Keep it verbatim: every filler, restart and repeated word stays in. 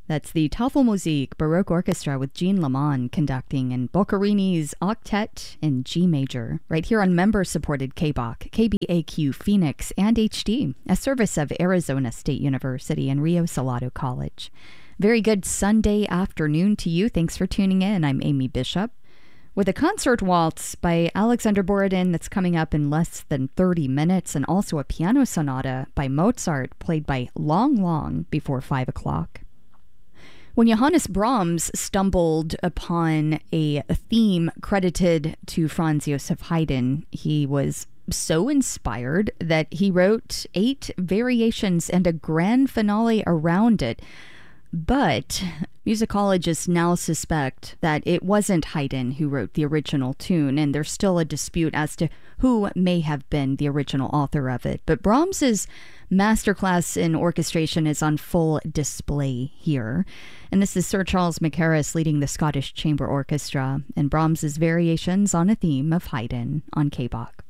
That's the Tafelmusik Baroque Orchestra with Jean Lamont conducting, and Boccherini's Octet in G major, right here on member-supported K B O C, K B A Q Phoenix, and H D, a service of Arizona State University and Rio Salado College. Very good Sunday afternoon to you. Thanks for tuning in. I'm Amy Bishop, with a concert waltz by Alexander Borodin that's coming up in less than thirty minutes, and also a piano sonata by Mozart played by long, long before five o'clock. When Johannes Brahms stumbled upon a theme credited to Franz Joseph Haydn, he was so inspired that he wrote eight variations and a grand finale around it. But musicologists now suspect that it wasn't Haydn who wrote the original tune, and there's still a dispute as to who may have been the original author of it. But Brahms's masterclass in orchestration is on full display here. And this is Sir Charles Mackerras leading the Scottish Chamber Orchestra and Brahms's variations on a theme of Haydn on K B O C.